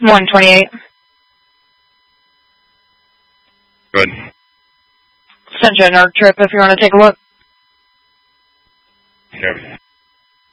128. Good. Sent you a NERC trip if you want to take a look. Okay.